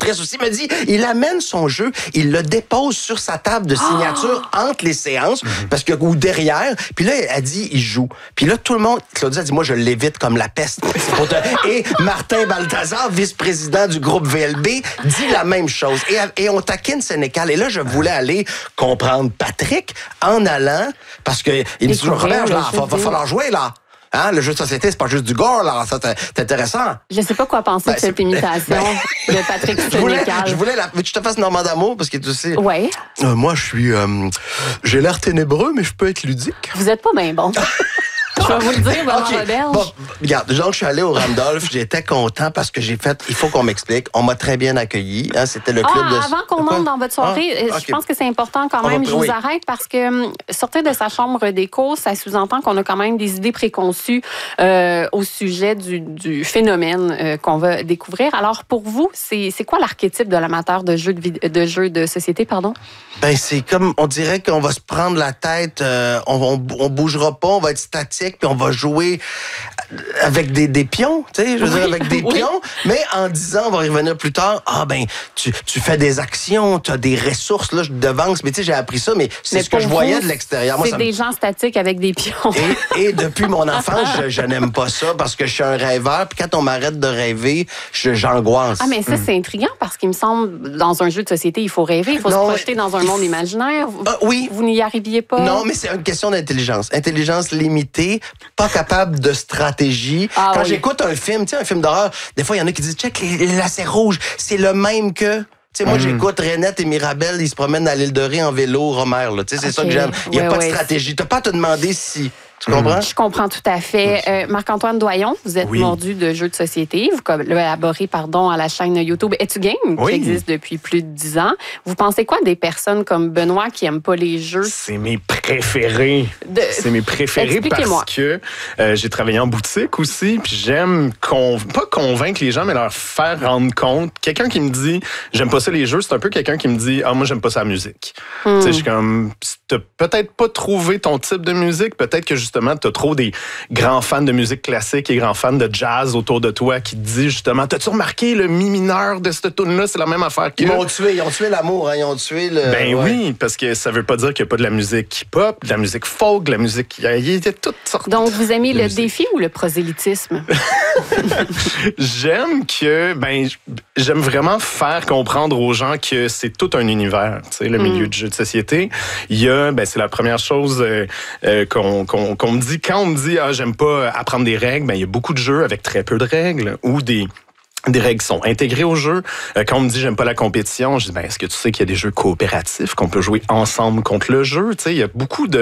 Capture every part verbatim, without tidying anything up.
triste aussi. Il me dit, il amène son jeu, il le dépose sur sa table de signature oh! entre les séances, mm-hmm. parce que, ou derrière. Puis là, elle dit, il joue. Puis là, tout le monde, Claudia dit, moi, je l'évite comme la peste. Te... Et Martin Balthazar, vice-président du groupe V L B, dit la même chose. Et, et on taquine Sénécal. Et là, je voulais aller comprendre Patrick en allant, parce que il me dit, Robert, il va, va falloir jouer, là. Hein, le jeu de société, c'est pas juste du gore, là. Ça, c'est intéressant. Je sais pas quoi penser ben, de cette imitation ben, de Patrick Sénécal. Je voulais, je voulais la, veux que je te fasse Normand d'amour, parce que tu sais. Oui. Euh, moi, je suis, euh, j'ai l'air ténébreux, mais je peux être ludique. Vous êtes pas bien bon. Je vais vous le dire, Benoît okay. Roberge. Bon, regarde, genre, je suis allé au Randolph, j'étais content parce que j'ai fait, il faut qu'on m'explique, on m'a très bien accueilli, hein, c'était le club ah, de... Avant qu'on monte dans votre soirée, ah, okay. je pense que c'est important quand même, va, je oui. vous arrête parce que um, sortir de sa chambre d'écho, ça sous-entend qu'on a quand même des idées préconçues euh, au sujet du, du phénomène euh, qu'on va découvrir. Alors, pour vous, c'est, c'est quoi l'archétype de l'amateur de jeux de, de, jeux de société, pardon? Ben, c'est comme, on dirait qu'on va se prendre la tête, euh, on, on, on bougera pas, on va être statique, puis on va jouer avec des, des pions, tu sais, je veux oui, dire, avec des oui. pions, mais en disant, on va y revenir plus tard, ah ben, tu, tu fais des actions, tu as des ressources, là, je te devance, mais tu sais, j'ai appris ça, mais c'est mais ce que je voyais vous, de l'extérieur. Moi, c'est ça des me... gens statiques avec des pions. Et, et depuis mon enfance, je, je n'aime pas ça parce que je suis un rêveur, puis quand on m'arrête de rêver, je, j'angoisse. Ah, mais ça, hum. c'est intriguant parce qu'il me semble, dans un jeu de société, il faut rêver, il faut non, se projeter dans un monde imaginaire. Ah, oui. Vous n'y arriviez pas? Non, mais c'est une question d'intelligence. Intelligence limitée, pas capable de stratégie. Ah, Quand oui. j'écoute un film, tu sais, un film d'horreur, des fois, il y en a qui disent, check, les, les lacets rouges, c'est le même que... Tu sais, moi, mmh. j'écoute Renette et Mirabelle, ils se promènent à l'île de Ré en vélo, Romer, là. Tu sais, c'est okay. ça que j'aime. Il n'y a ouais, pas ouais, de stratégie. Tu n'as pas à te demander si... Tu comprends? Je comprends tout à fait. Euh, Marc-Antoine Doyon, vous êtes oui. mordu de jeux de société. Vous collaborez, pardon, à la chaîne YouTube Es-tu game, oui. qui existe depuis plus de dix ans. Vous pensez quoi des personnes comme Benoît qui n'aiment pas les jeux? C'est mes préférés. De... C'est mes préférés parce que euh, j'ai travaillé en boutique aussi, puis j'aime, con... pas convaincre les gens, mais leur faire rendre compte. Quelqu'un qui me dit, j'aime pas ça les jeux, c'est un peu quelqu'un qui me dit, ah, moi, j'aime pas ça la musique. Hmm. Tu sais, je suis comme, t'as peut-être pas trouvé ton type de musique, peut-être que justement, tu as trop des grands fans de musique classique et grands fans de jazz autour de toi qui te disent justement, t'as-tu remarqué le mi mineur de cette tune-là? C'est la même affaire que... Ils m'ont tué, ils ont tué l'amour, hein, ils ont tué le... Ben ouais. oui, parce que ça veut pas dire qu'il n'y a pas de la musique hip-hop, de la musique folk, de la musique... Il y a toutes sortes. Donc, vous aimez de le musique. Défi ou le prosélytisme? J'aime que... Ben, j'aime vraiment faire comprendre aux gens que c'est tout un univers, tu sais, le mm. milieu du jeu de société. Il y a... Ben, c'est la première chose euh, euh, qu'on, qu'on qu'on me dit, quand on me dit « Ah, j'aime pas apprendre des règles », ben il y a beaucoup de jeux avec très peu de règles ou des... des règles qui sont intégrées au jeu. Euh, quand on me dit j'aime pas la compétition, je dis ben est-ce que tu sais qu'il y a des jeux coopératifs qu'on peut jouer ensemble contre le jeu? Tu sais, il y a beaucoup de,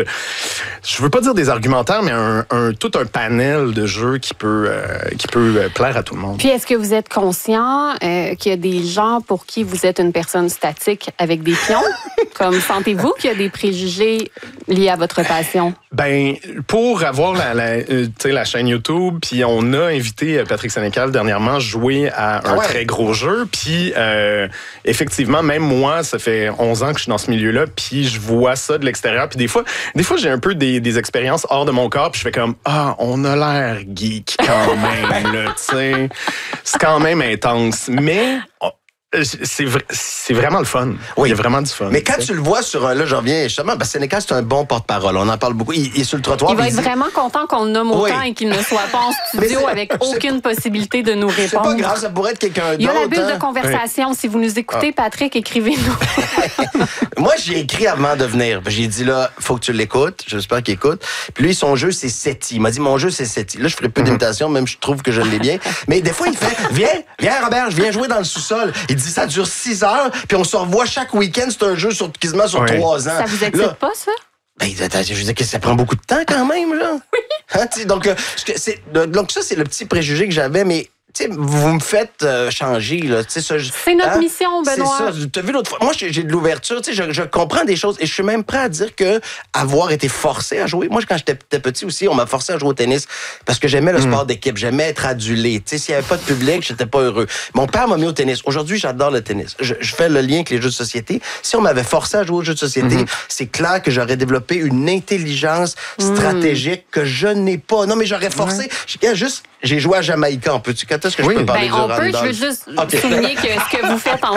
je veux pas dire des argumentaires, mais un, un tout un panel de jeux qui peut euh, qui peut euh, plaire à tout le monde. Puis est-ce que vous êtes conscient euh, qu'il y a des gens pour qui vous êtes une personne statique avec des pions? Comme sentez-vous qu'il y a des préjugés liés à votre passion? Ben pour avoir la la, euh, tu sais, la chaîne YouTube, puis on a invité Patrick Sénécal dernièrement jouer à un ah ouais. très gros jeu. Puis, euh, effectivement, même moi, ça fait onze ans que je suis dans ce milieu-là, puis je vois ça de l'extérieur. Puis des fois, des fois j'ai un peu des, des expériences hors de mon corps, puis je fais comme « Ah, on a l'air geek quand même, là, tu sais. » C'est quand même intense. Mais... Oh, C'est, v- c'est vraiment le fun. Oui. Il y a vraiment du fun. Mais quand tu le vois sur un... Là, j'en reviens justement, parce que Sénécal, c'est un bon porte-parole. On en parle beaucoup. Il, il est sur le trottoir. Il va être dit... vraiment content qu'on le nomme autant oui. et qu'il ne soit pas en studio avec aucune possibilité de nous répondre. C'est pas grave, ça pourrait être quelqu'un d'autre. Il y a la bulle hein? de conversation. Oui. Si vous nous écoutez, ah. Patrick, écrivez-nous. Moi, j'ai écrit avant de venir. J'ai dit, là, faut que tu l'écoutes. J'espère qu'il écoute. Puis lui, son jeu, c'est Seti. Il m'a dit, mon jeu, c'est Seti. Là, je ferai peu d'imitation, même je trouve que je l'ai bien. Mais des fois, il fait, viens, viens, Robert, je viens jouer dans le sous-sol. Il dit, ça dure six heures, puis on se revoit chaque week-end. C'est un jeu sur, quasiment sur oui. trois ans. Ça vous excite pas, ça? Ben, je veux dire que ça prend beaucoup de temps quand même, là. Oui. Hein, donc, euh, c'est, donc, ça, c'est le petit préjugé que j'avais, mais. T'sais, vous me faites euh, changer. Là. Ça, c'est notre hein? mission, Benoît. C'est ça. Tu as vu l'autre fois. Moi, j'ai, j'ai de l'ouverture. Je, je comprends des choses et je suis même prêt à dire que avoir été forcé à jouer. Moi, quand j'étais petit aussi, on m'a forcé à jouer au tennis parce que j'aimais le sport mmh. d'équipe. J'aimais être adulé. T'sais, s'il n'y avait pas de public, j'étais pas heureux. Mon père m'a mis au tennis. Aujourd'hui, j'adore le tennis. Je, je fais le lien avec les jeux de société. Si on m'avait forcé à jouer aux jeux de société, mmh. c'est clair que j'aurais développé une intelligence stratégique mmh. que je n'ai pas. Non, mais j'aurais forcé. Mmh. Juste, j'ai joué à Jamaïca. Peux-tu, quand est-ce que oui. je peux parler ben, de on peut, je veux juste okay. souligner que ce que vous faites en